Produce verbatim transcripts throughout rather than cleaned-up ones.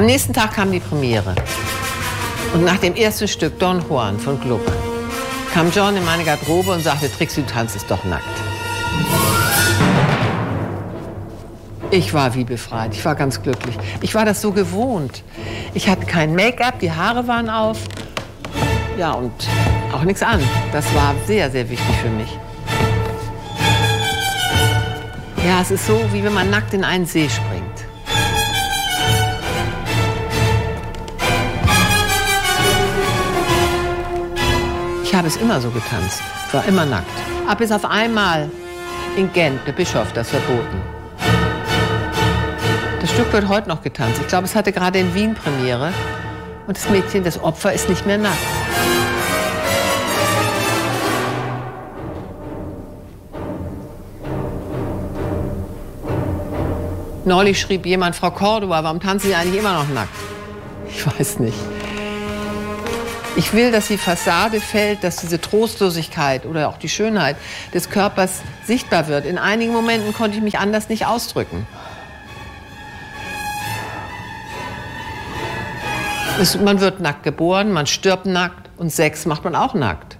Am nächsten Tag kam die Premiere. Und nach dem ersten Stück, Don Juan von Gluck, kam John in meine Garderobe und sagte, Trixie, du tanzt doch nackt. Ich war wie befreit, ich war ganz glücklich. Ich war das so gewohnt. Ich hatte kein Make-up, die Haare waren auf. Ja, und auch nichts an. Das war sehr, sehr wichtig für mich. Ja, es ist so, wie wenn man nackt in einen See springt. Ich habe es immer so getanzt. Ich war immer nackt. Ab bis auf einmal in Gent, der Bischof, das verboten. Das Stück wird heute noch getanzt. Ich glaube, es hatte gerade in Wien Premiere. Und das Mädchen, das Opfer, ist nicht mehr nackt. Neulich schrieb jemand, Frau Cordua, warum tanzen Sie eigentlich immer noch nackt? Ich weiß nicht. Ich will, dass die Fassade fällt, dass diese Trostlosigkeit oder auch die Schönheit des Körpers sichtbar wird. In einigen Momenten konnte ich mich anders nicht ausdrücken. Es, man wird nackt geboren, man stirbt nackt und Sex macht man auch nackt.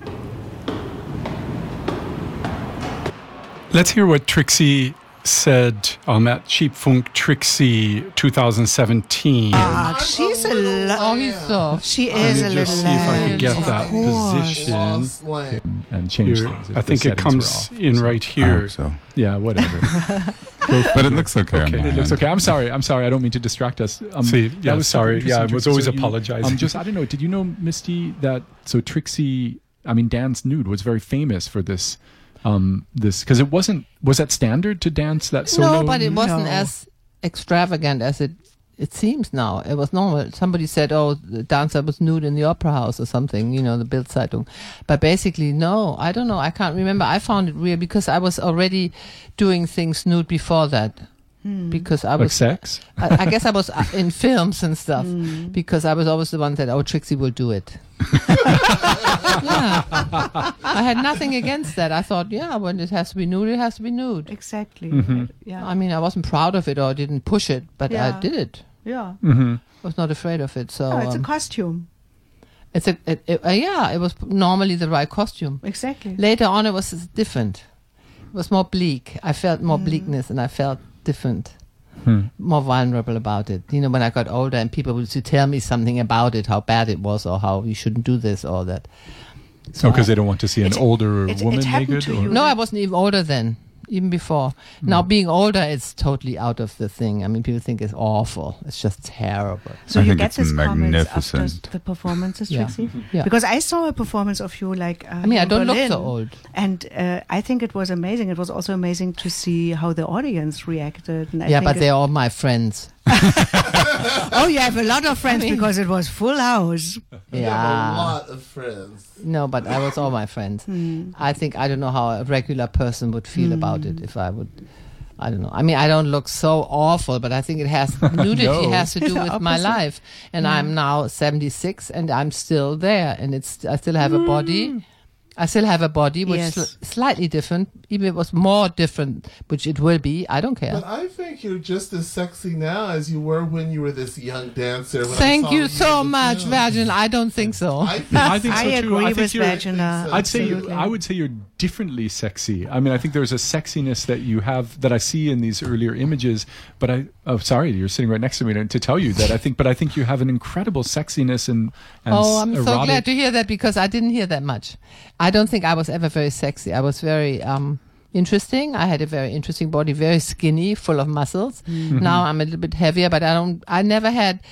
Let's hear what Trixie said on that Cheap Funk Trixie twenty seventeen. Ah, she's a lo- Oh, he's so. She is a Let me little just see if I can get of that course. position. And change Here. things. if I the think it settings comes were off. in right I here. hope so. Yeah, whatever. But it looks okay. Okay, on my It looks end. okay. I'm sorry. I'm sorry. I don't mean to distract us. Um, See, that yeah, was sorry. super Yeah, I interesting, was Trixie. always So you- apologizing. Um, just I don't know. Did you know, Misty, that so Trixie? I mean, Dance Nude was very famous for this. Um, this because it wasn't was that standard to dance that solo? No, but it wasn't No. as extravagant as it it seems now. It was normal. Somebody said, "Oh, the dancer was nude in the opera house or something." You know, the Bild-Zeitung. But basically, no. I don't know. I can't remember. I found it weird because I was already doing things nude before that. Because I like was, sex. I, I guess I was uh, in films and stuff. Because I was always the one that, oh, Trixie will do it. Yeah, I had nothing against that. I thought, yeah, when it has to be nude, it has to be nude. Exactly. Yeah. I mean, I wasn't proud of it or didn't push it, but Yeah. I did it. yeah. Mm-hmm. I was not afraid of it. So Oh, it's a um, costume. it's a it, it, uh, yeah, it was normally the right costume. Exactly. Later on, it was different. It was more bleak. I felt more bleakness, and I felt different, Hmm. more vulnerable about it. You know, when I got older, and people would to tell me something about it, how bad it was, or how you shouldn't do this or that. So Oh, because I- they don't want to see an It- older it- it woman happened naked. to Or? you. No, I wasn't even older then, even before. Now, being older, it's totally out of the thing. I mean, people think it's awful. It's just terrible. So I you think get it's this comments after magnificent. the performances, Yeah. Trixie? Yeah. Because I saw a performance of you like uh, I mean, I in don't look Berlin, so old. and uh, I think it was amazing. It was also amazing to see how the audience reacted. And I yeah, think but it- they're all my friends. oh, you have a lot of friends I mean- because it was full house. Yeah. A lot of friends. No, but I was all my friends. Hmm. I think I don't know how a regular person would feel about it if I would. I don't know. I mean, I don't look so awful, but I think it has nudity No. has to do The with my opposite. life. And I'm now seventy-six, and I'm still there, and it's I still have a body. I still have a body which Yes. is sl- slightly different. Even if it was more different, which it will be. I don't care. But I think you're just as sexy now as you were when you were this young dancer. when I Thank saw you so in the much, film. Virgin. I don't think so. I think, I think so I too. agree I think with you're- Vagina. I'd say you, absolutely. I would say you're differently sexy. I mean, I think there's a sexiness that you have that I see in these earlier images. But I, oh, sorry, you're sitting right next to me to, to tell you that I think. But I think you have an incredible sexiness and, and Oh, I'm so erotic. glad to hear that because I didn't hear that much. I don't think I was ever very sexy. I was very um, interesting. I had a very interesting body, very skinny, full of muscles. Now I'm a little bit heavier, but I don't. I never had.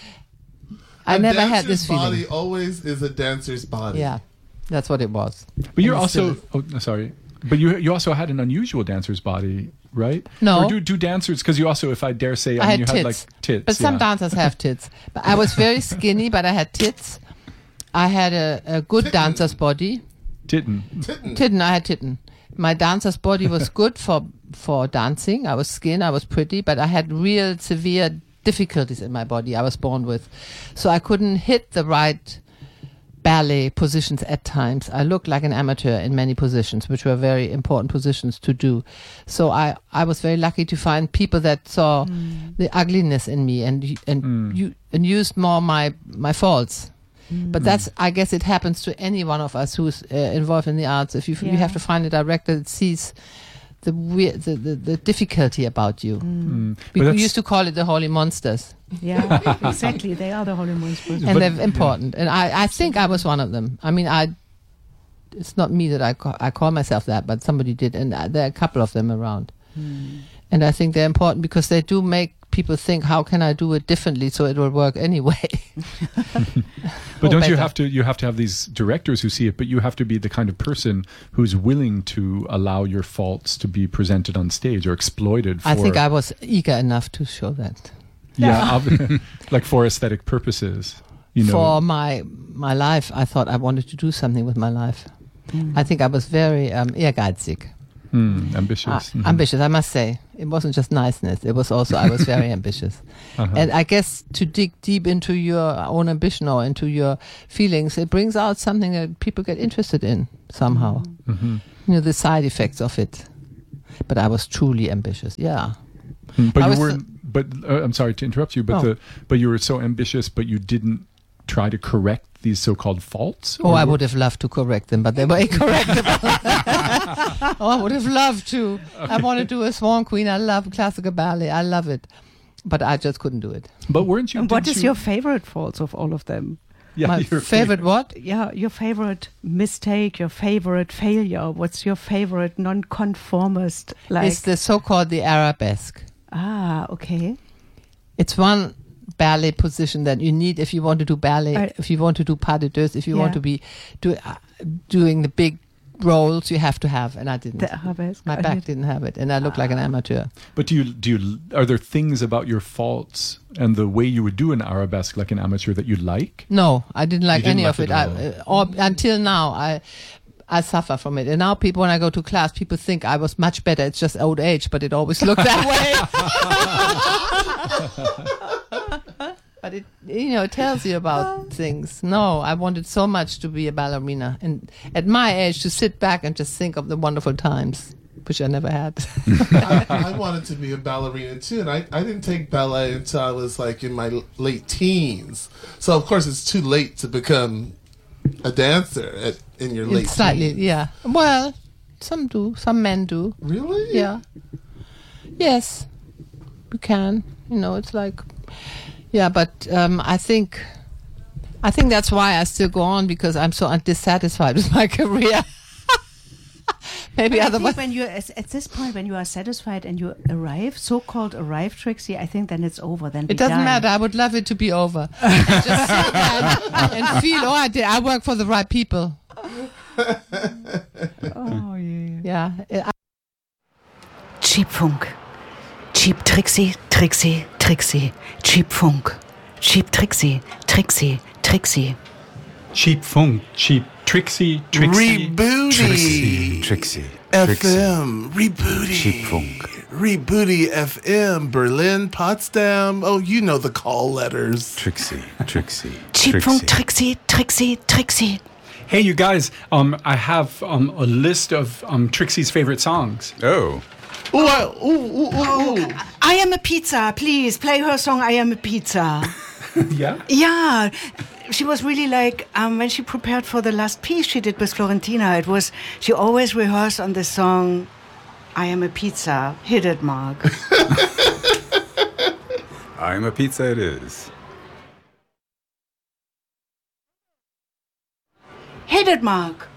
I a never had dancer's this feeling. body always is a dancer's body. Yeah, that's what it was. But you're And it also, still oh, no, sorry. But you you also had an unusual dancer's body, right? No. Or do do dancers? Because you also, if I dare say, I, I mean, had you tits, had like tits. but some yeah. dancers have tits. But I was very skinny, but I had tits. I had a, a good Titten. dancer's body. Titten. Titten. Titten, I had titten. My dancer's body was good for for dancing. I was skin, I was pretty, but I had real severe difficulties in my body I was born with. So I couldn't hit the right ballet positions at times. I looked like an amateur in many positions, which were very important positions to do. So I, I was very lucky to find people that saw mm. the ugliness in me and and mm. you and used more my my faults. Mm. But that's, I guess, it happens to any one of us who's uh, involved in the arts. If you yeah. you have to find a director that sees the weird, the, the, the difficulty about you. Mm. Mm. We used to call it the holy monsters. Yeah, exactly. They are the holy monsters. And but, they're important. Yeah. And I, I think I was one of them. I mean, I. It's not me that I call, I call myself that, but somebody did. And uh, there are a couple of them around. Mm. And I think they're important because they do make people think, how can I do it differently so it will work anyway? But don't better. you have to you have to have these directors who see it, but you have to be the kind of person who's willing to allow your faults to be presented on stage or exploited for... I think I was eager enough to show that. Yeah, yeah. Like for aesthetic purposes. You know. For my my life, I thought I wanted to do something with my life. Mm. I think I was very um, ehrgeizig. Mm, ambitious. Uh, mm-hmm. Ambitious, I must say. It wasn't just niceness. It was also, I was very ambitious. Uh-huh. And I guess to dig deep into your own ambition or into your feelings, it brings out something that people get interested in somehow. Mm-hmm. You know, the side effects of it. But I was truly ambitious, yeah. Mm, but I you weren't, but uh, I'm sorry to interrupt you, but oh. the but you were so ambitious, but you didn't try to correct these so-called faults? Oh, I would have loved to correct them, but they were incorrectable. Oh, I would have loved to. Okay. I want to do a Swan Queen. I love classical ballet. I love it. But I just couldn't do it. But weren't you... And what is you... your favorite faults of all of them? Yeah, My favorite, favorite what? Yeah, your favorite mistake, your favorite failure. What's your favorite non-conformist? Like? It's the so-called the arabesque. Ah, okay. It's one... ballet position that you need if you want to do ballet, I, if you want to do pas de deux, if you yeah. want to be do, uh, doing the big roles, you have to have, and I didn't. My back didn't have it, and I looked ah. like an amateur. But do you do you are there things about your faults and the way you would do an arabesque like an amateur that you like? No, I didn't like didn't any like of it. it I, uh, or until now, I. I suffer from it. And now people, when I go to class, people think I was much better. It's just old age, but it always looked that way. But it, you know, it tells you about things. No, I wanted so much to be a ballerina. And at my age, to sit back and just think of the wonderful times, which I never had. I, I wanted to be a ballerina too. And I, I didn't take ballet until I was like in my late teens. So, of course, it's too late to become a dancer at, in your late it's slightly, teens. Yeah. Well, some do. Some men do. Really? Yeah. Yes. You can. You know, it's like... Yeah, but um, I think... I think that's why I still go on, because I'm so dissatisfied with my career. Maybe but otherwise... when you at this point, when you are satisfied and you arrive, so-called arrive, Trixie, I think then it's over. Then it doesn't done. matter. I would love it to be over. And just sit there and feel, oh, I did. I work for the right people. Oh, yeah. Yeah. Cheap Funk. Cheap Trixie, Trixie, Trixie. Cheap Funk. Cheap Trixie, Trixie, Trixie. Cheap Funk, Cheap Trixie, Trixie. Rebooty. Trixie, Trixie. F M, Rebooty. Cheap Funk. Rebooty F M, Berlin, Potsdam. Oh, you know the call letters. Trixie, Trixie. Cheap Trixie. Funk, Trixie, Trixie, Trixie. Hey, you guys, um, I have um, a list of um, Trixie's favorite songs. Oh. Ooh, I, ooh, ooh, ooh, ooh. I Am a Pizza. Please play her song I Am a Pizza. Yeah? Yeah. She was really like, um, when she prepared for the last piece she did with Florentina, it was, she always rehearsed on the song I Am a Pizza. Hit it, Mark. I Am a Pizza it is. Hit it, Mark.